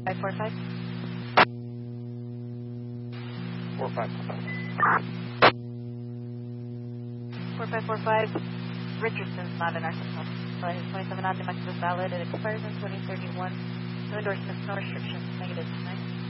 545. 4545. Richardson's not in our system. So his 27 Omnibus is valid. It expires in 2031. No endorsements, no restrictions. Negative. Nice.